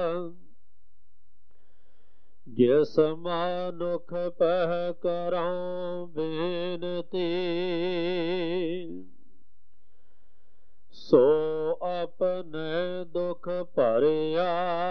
ਜਿਸ ਮਾਨੁਖ ਪਹਿ ਕਰਾਂ ਬੇਨਤੀ, ਸੋ ਆਪਣੇ ਦੁਖ ਭਰਿਆ